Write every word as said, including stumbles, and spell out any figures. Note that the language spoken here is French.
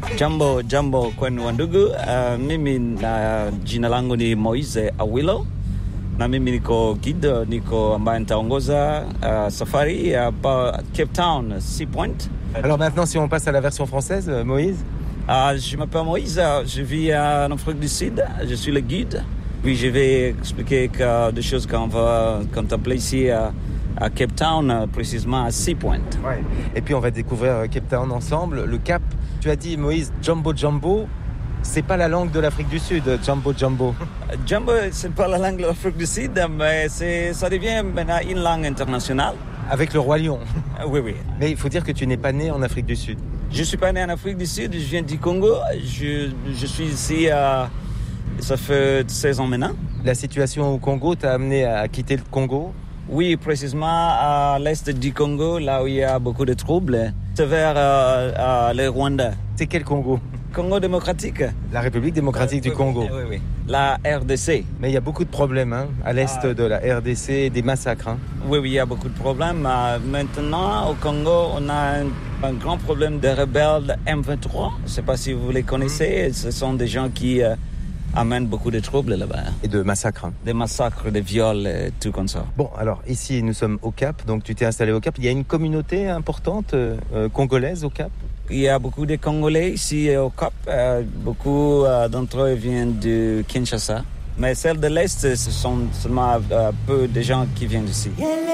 Jambo, jambo kwenu wandugu. Uh, mimi na jina langu ni Moise Awilo na mimi niko guide, niko ambaye nitaongoza uh, safari hapa Cape Town, Sea Point. Alors maintenant, si on passe à la version française, Moïse. Uh, je m'appelle Moïse, je vis en Afrique du Sud, je suis le guide. Puis je vais expliquer que des choses qu'on va contempler ici à, à Cape Town, précisément à Sea Point. Ouais. Et puis on va découvrir Cape Town ensemble. Le Cap, tu as dit Moïse, Jumbo Jumbo, c'est pas la langue de l'Afrique du Sud, Jumbo Jumbo. Jumbo, c'est pas la langue de l'Afrique du Sud, mais c'est, ça devient maintenant une langue internationale. Avec le Roi Lion. Oui, oui. Mais il faut dire que tu n'es pas né en Afrique du Sud. Je suis pas né en Afrique du Sud, je viens du Congo. Je, je suis ici, euh, ça fait seize ans maintenant. La situation au Congo t'a amené à quitter le Congo? Oui, précisément à l'est du Congo, là où il y a beaucoup de troubles. C'est vers euh, euh, le Rwanda. C'est quel Congo? Congo démocratique. La République démocratique euh, du Congo. Oui, oui, oui. La R D C. Mais il y a beaucoup de problèmes hein, à l'est ah. de la R D C, des massacres. Hein. Oui, oui, il y a beaucoup de problèmes. Euh, maintenant, au Congo, on a un, un grand problème de rebelles M vingt-trois. Je ne sais pas si vous les connaissez. Mmh. Ce sont des gens qui euh, amènent beaucoup de troubles là-bas. Et de massacres. Hein. Des massacres, des viols, et tout comme ça. Bon, alors ici, nous sommes au Cap. Donc tu t'es installé au Cap. Il y a une communauté importante euh, congolaise au Cap? Il y a beaucoup de Congolais ici au Cap. Euh, beaucoup euh, d'entre eux viennent de Kinshasa. Mais celles de l'Est, ce sont seulement euh, peu de gens qui viennent d'ici.